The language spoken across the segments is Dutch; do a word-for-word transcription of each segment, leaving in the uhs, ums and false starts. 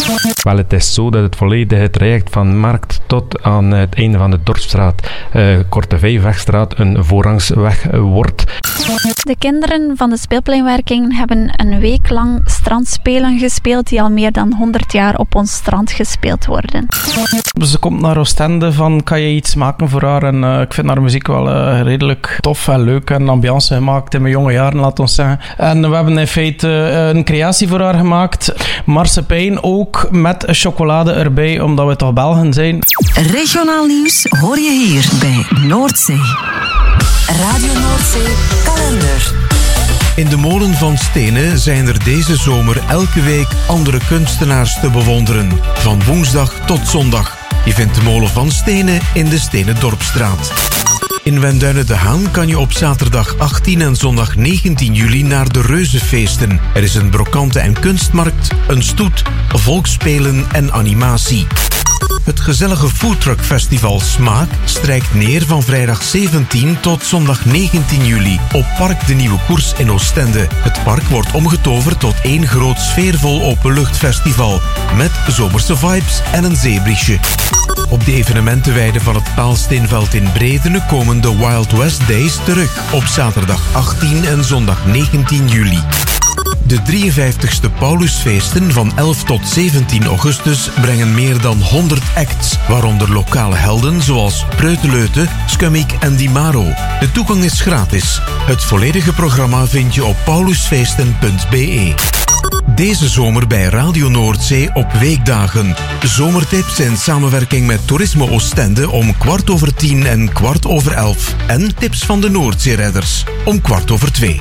Wel, het is zo dat het volledige traject van markt tot aan het einde van de Dorpsstraat, uh, Korte Vijfwegstraat, een voorrangsweg uh, wordt. De kinderen van de speelpleinwerking hebben een week lang strandspelen gespeeld die al meer dan honderd jaar op ons strand gespeeld worden. Ze komt naar Oostende van, kan je iets maken voor haar? En uh, ik vind haar muziek wel uh, redelijk tof en leuk en ambiance gemaakt in mijn jonge jaren, laat ons zeggen. En we hebben in feite uh, een creatie voor haar gemaakt. Marsepein ook met chocolade erbij, omdat we toch Belgen zijn. Regionaal nieuws hoor je hier bij Noordzee. Radio Noordzee kalender. In de molen van Stenen zijn er deze zomer elke week andere kunstenaars te bewonderen. Van woensdag tot zondag. Je vindt de molen van Stenen in de Stenen Dorpsstraat. In Wenduinen de Haan kan je op zaterdag achttien en zondag negentien juli naar de Reuzenfeesten. Er is een brokante- en kunstmarkt, een stoet, volksspelen en animatie. Het gezellige foodtruckfestival Smaak strijkt neer van vrijdag zeventien tot zondag negentien juli op Park de Nieuwe Koers in Oostende. Het park wordt omgetoverd tot één groot sfeervol openluchtfestival met zomerse vibes en een zeebriesje. Op de evenementenweide van het Paalsteenveld in Bredene komen de Wild West Days terug op zaterdag achttien en zondag negentien juli. De drieënvijftigste Paulusfeesten van elf tot zeventien augustus brengen meer dan honderd acts, waaronder lokale helden zoals Preuteleute, Skummiek en Di Maro. De toegang is gratis. Het volledige programma vind je op paulusfeesten punt b e. Deze zomer bij Radio Noordzee op weekdagen. Zomertips in samenwerking met Toerisme Oostende om kwart over tien en kwart over elf. En tips van de Noordzeeredders om kwart over twee.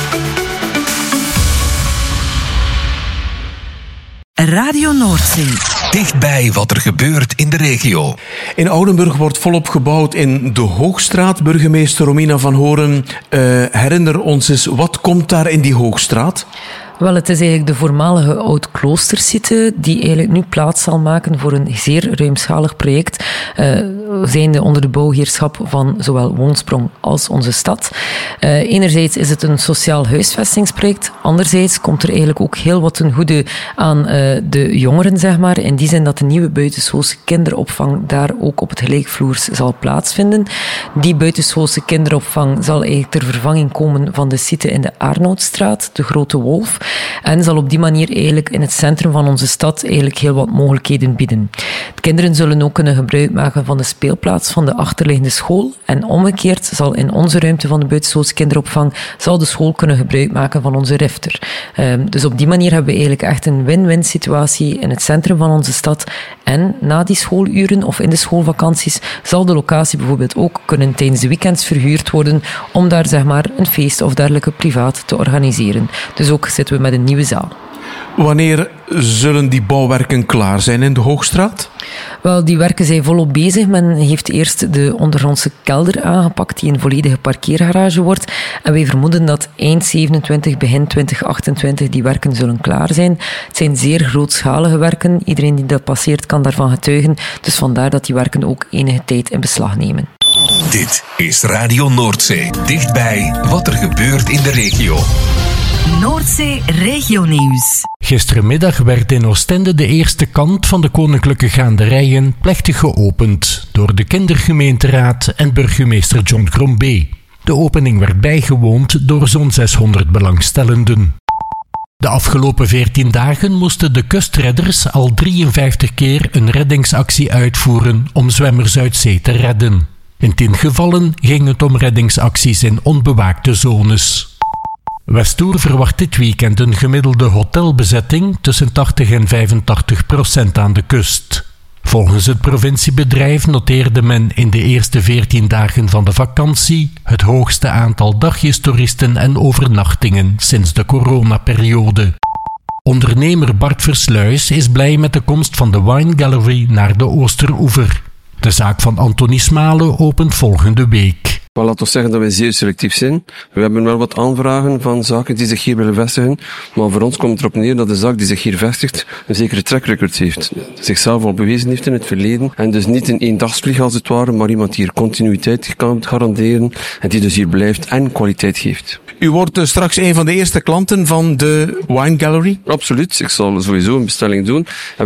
Radio Noordzee. Dichtbij wat er gebeurt in de regio. In Oudenburg wordt volop gebouwd in de Hoogstraat. Burgemeester Romina van Horen, uh, herinner ons eens, wat komt daar in die Hoogstraat? Wel, het is eigenlijk de voormalige oud-kloostersite die eigenlijk nu plaats zal maken voor een zeer ruimschalig project, uh, zijnde onder de bouwheerschap van zowel Woonsprong als onze stad. Uh, enerzijds is het een sociaal huisvestingsproject, anderzijds komt er eigenlijk ook heel wat ten goede aan uh, de jongeren, zeg maar, in die zin dat de nieuwe buitenschoolse kinderopvang daar ook op het gelijkvloers zal plaatsvinden. Die buitenschoolse kinderopvang zal eigenlijk ter vervanging komen van de site in de Arnoudstraat, de Grote Wolf. En zal op die manier eigenlijk in het centrum van onze stad eigenlijk heel wat mogelijkheden bieden. De kinderen zullen ook kunnen gebruik maken van de speelplaats van de achterliggende school. En omgekeerd zal in onze ruimte van de buitenschoolse kinderopvang zal de school kunnen gebruik maken van onze rifter. Um, dus op die manier hebben we eigenlijk echt een win-win situatie in het centrum van onze stad. En na die schooluren of in de schoolvakanties zal de locatie bijvoorbeeld ook kunnen tijdens de weekends verhuurd worden om daar zeg maar een feest of dergelijke privaat te organiseren. Dus ook zitten we met een nieuwe zaal. Wanneer zullen die bouwwerken klaar zijn in de Hoogstraat? Wel, die werken zijn volop bezig. Men heeft eerst de ondergrondse kelder aangepakt, die een volledige parkeergarage wordt. En wij vermoeden dat eind zevenentwintig, begin twintig achtentwintig die werken zullen klaar zijn. Het zijn zeer grootschalige werken. Iedereen die dat passeert kan daarvan getuigen. Dus vandaar dat die werken ook enige tijd in beslag nemen. Dit is Radio Noordzee. Dichtbij wat er gebeurt in de regio. Noordzee Regionieuws. Gistermiddag werd in Oostende de eerste kant van de koninklijke gaanderijen plechtig geopend door de kindergemeenteraad en burgemeester John Crombé. De opening werd bijgewoond door zo'n zeshonderd belangstellenden. De afgelopen veertien dagen moesten de kustredders al drieënvijftig keer een reddingsactie uitvoeren om zwemmers uit zee te redden. In tien gevallen ging het om reddingsacties in onbewaakte zones. Westoer verwacht dit weekend een gemiddelde hotelbezetting tussen tachtig en vijfentachtig procent aan de kust. Volgens het provinciebedrijf noteerde men in de eerste veertien dagen van de vakantie het hoogste aantal dagjestoeristen en overnachtingen sinds de coronaperiode. Ondernemer Bart Versluis is blij met de komst van de Wine Gallery naar de Oosteroever. De zaak van Anthony Smalen opent volgende week. Maar laten we zeggen dat wij zeer selectief zijn. We hebben wel wat aanvragen van zaken die zich hier willen vestigen. Maar voor ons komt het erop neer dat de zaak die zich hier vestigt een zekere track record heeft. Zichzelf al bewezen heeft in het verleden. En dus niet een eendagsvlieg als het ware, maar iemand die hier continuïteit kan garanderen. En die dus hier blijft en kwaliteit geeft. U wordt uh, straks een van de eerste klanten van de Wine Gallery? Absoluut. Ik zal sowieso een bestelling doen.